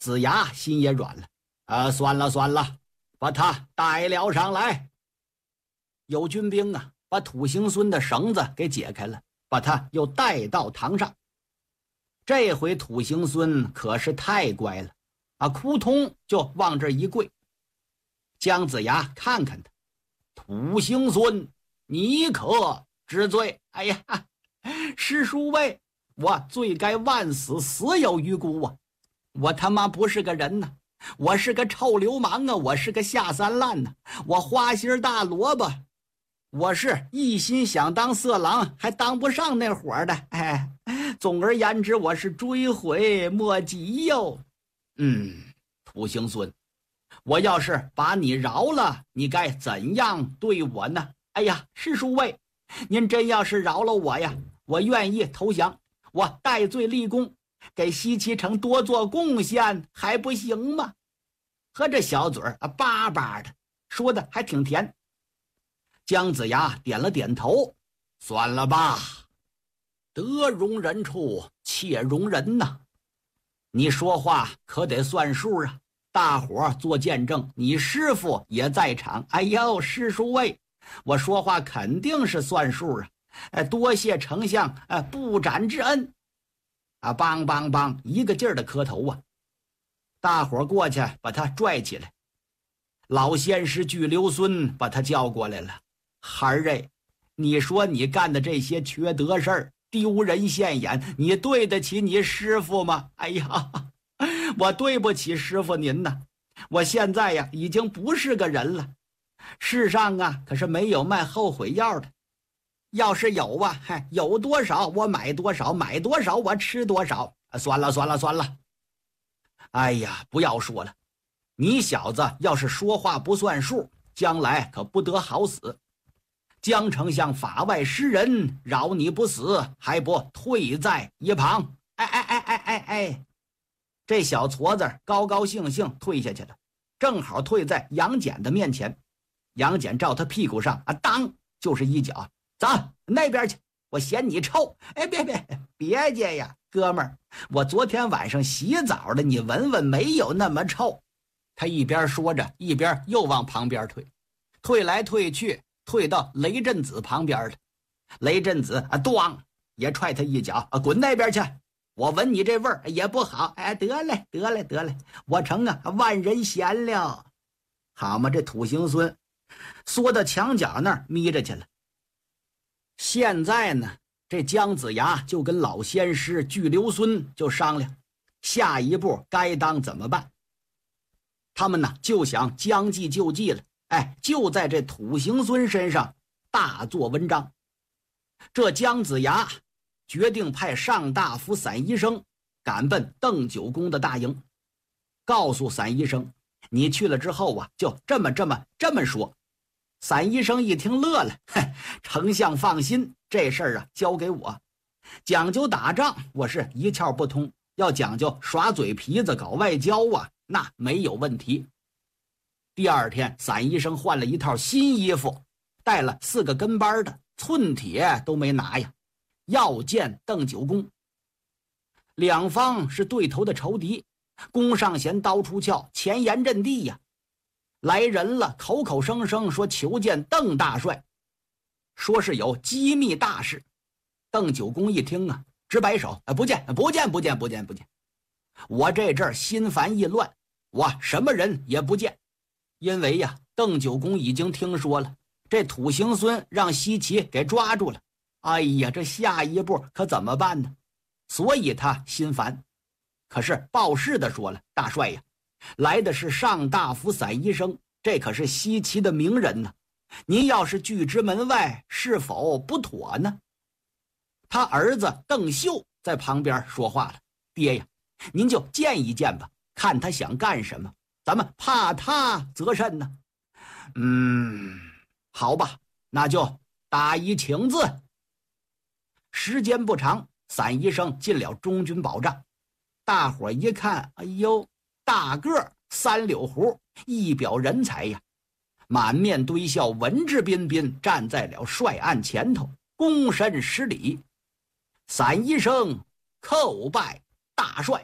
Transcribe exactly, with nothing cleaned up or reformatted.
子牙心也软了，啊，算了算了，把他带了上来。有军兵啊，把土行孙的绳子给解开了，把他又带到堂上。这回土行孙可是太乖了啊，扑通就往这一跪。姜子牙看看他，土行孙，你可知罪？哎呀，师叔喂，我罪该万死，死有余辜啊！我他妈不是个人呐，我是个臭流氓啊，我是个下三滥呐，我花心大萝卜，我是一心想当色狼，还当不上那伙的。哎，总而言之，我是追悔莫及哟。嗯，土行孙，我要是把你饶了，你该怎样对我呢？哎呀，师叔喂，您真要是饶了我呀，我愿意投降，我戴罪立功，给西岐城多做贡献，还不行吗？和这小嘴儿啊巴巴的，说的还挺甜。姜子牙点了点头，算了吧，得容人处且容人呐。你说话可得算数啊，大伙儿做见证，你师傅也在场。哎呦，师叔喂，我说话肯定是算数啊！哎，多谢丞相哎不斩之恩啊！梆梆梆，一个劲儿的磕头啊！大伙儿过去把他拽起来，老先师巨留孙把他叫过来了。孩儿哎，你说你干的这些缺德事儿，丢人现眼，你对得起你师傅吗？哎呀，我对不起师傅您呐！我现在呀已经不是个人了。世上啊可是没有卖后悔药的，要是有啊，嗨，有多少我买多少，买多少我吃多少。啊，算了算了算了。哎呀，不要说了，你小子要是说话不算数，将来可不得好死。姜丞相法外施人，饶你不死，还不退在一旁？哎哎哎哎哎哎，这小矬子高高兴兴退下去了，正好退在杨戬的面前。杨戬照他屁股上啊，当就是一脚，走那边去，我嫌你臭。哎，别别别介呀，哥们儿，我昨天晚上洗澡了，你闻闻，没有那么臭。他一边说着，一边又往旁边退，退来退去，退到雷震子旁边了。雷震子啊，咣也踹他一脚啊，滚那边去！我闻你这味儿也不好。哎，得嘞得嘞得嘞，我成啊万人嫌了。好嘛，这土行孙缩到墙角那儿眯着去了。现在呢，这姜子牙就跟老仙师巨留孙就商量，下一步该当怎么办。他们呢就想将计就计了，哎，就在这土行孙身上大做文章。这姜子牙决定派上大夫散宜生赶奔邓九公的大营，告诉散宜生，你去了之后啊，就这么这么这么说。散宜生一听乐了，哼，丞相放心，这事儿啊交给我。讲究打仗，我是一窍不通；要讲究耍嘴皮子、搞外交啊，那没有问题。第二天，散宜生换了一套新衣服，带了四个跟班的，寸铁都没拿呀，要见邓九公。两方是对头的仇敌，弓上弦，刀出鞘，前沿阵地呀。来人了，口口声声说求见邓大帅，说是有机密大事。邓九公一听啊，直摆手，不见不见不见不见不见，我这阵儿心烦意乱，我什么人也不见。因为呀，邓九公已经听说了，这土行孙让西岐给抓住了。哎呀，这下一步可怎么办呢？所以他心烦。可是报事的说了，大帅呀，来的是上大夫散宜生，这可是西岐的名人呢，您要是拒之门外，是否不妥呢？他儿子邓秀在旁边说话了，爹呀，您就见一见吧，看他想干什么，咱们怕他则甚呢？嗯，好吧，那就打一请字。时间不长，散宜生进了中军保障，大伙一看，哎呦，大个三绺胡，一表人才呀，满面堆笑，文质彬彬，站在了帅案前头，躬身施礼。散宜生叩拜大帅。